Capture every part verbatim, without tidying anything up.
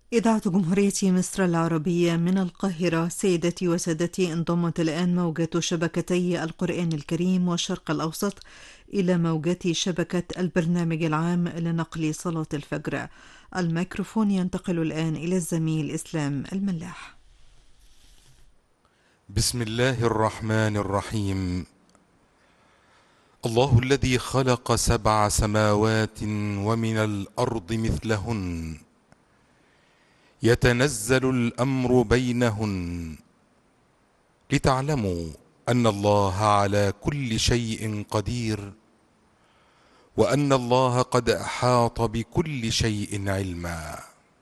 إذاعة جمهورية مصر العربية من القاهرة. سيدتي وسادتي، انضمت الآن موجات شبكتي القرآن الكريم والشرق الأوسط إلى موجات شبكة البرنامج العام لنقل صلاة الفجر. الميكروفون ينتقل الآن إلى الزميل إسلام الملاح. بسم الله الرحمن الرحيم. الله الذي خلق سبع سماوات ومن الأرض مثلهن يتنزل الأمر بينهن لتعلموا أن الله على كل شيء قدير وأن الله قد أحاط بكل شيء علما.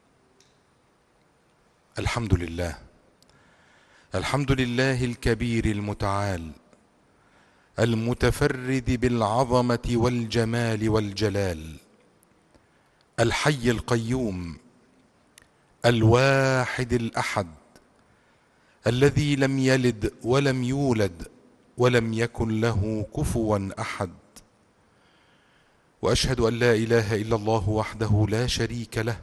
الحمد لله، الحمد لله الكبير المتعال المتفرد بالعظمة والجمال والجلال، الحي القيوم الواحد الأحد الذي لم يلد ولم يولد ولم يكن له كفوا أحد. وأشهد أن لا إله إلا الله وحده لا شريك له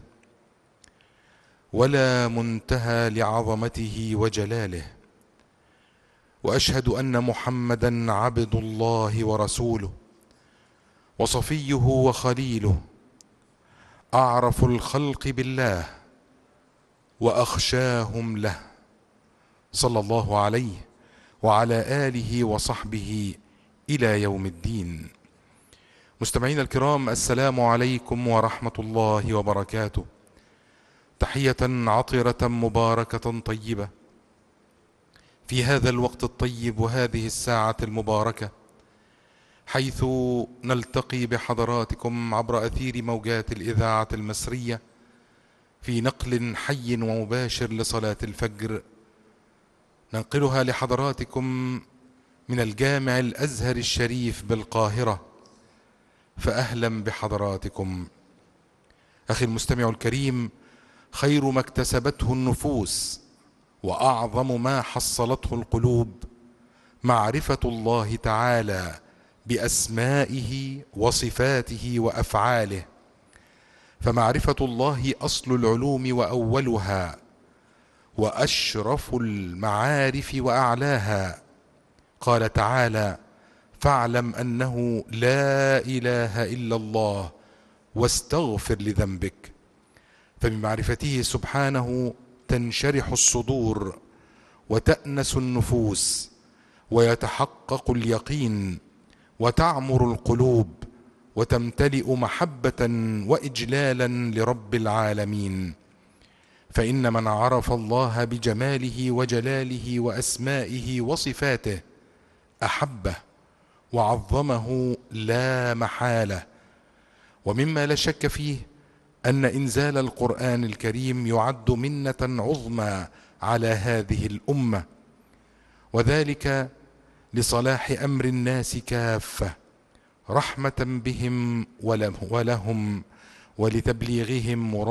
ولا منتهى لعظمته وجلاله، وأشهد أن محمدا عبد الله ورسوله وصفيه وخليله، أعرف الخلق بالله وأخشاهم له، صلى الله عليه وعلى آله وصحبه إلى يوم الدين. مستمعين الكرام، السلام عليكم ورحمة الله وبركاته. تحية عطرة مباركة طيبة في هذا الوقت الطيب وهذه الساعة المباركة، حيث نلتقي بحضراتكم عبر أثير موجات الإذاعة المصرية في نقل حي ومباشر لصلاة الفجر، ننقلها لحضراتكم من الجامع الأزهر الشريف بالقاهرة. فأهلا بحضراتكم. أخي المستمع الكريم، خير ما اكتسبته النفوس وأعظم ما حصلته القلوب معرفة الله تعالى بأسمائه وصفاته وأفعاله، فمعرفة الله أصل العلوم وأولها وأشرف المعارف وأعلاها. قال تعالى: فاعلم أنه لا إله إلا الله واستغفر لذنبك. فبمعرفته سبحانه تنشرح الصدور وتأنس النفوس ويتحقق اليقين وتعمر القلوب وتمتلئ محبة وإجلالا لرب العالمين. فإن من عرف الله بجماله وجلاله وأسمائه وصفاته أحبه وعظمه لا محالة. ومما لا شك فيه أن إنزال القرآن الكريم يعد منة عظمى على هذه الأمة، وذلك لصلاح أمر الناس كافة، رحمة بهم ولهم ولتبليغهم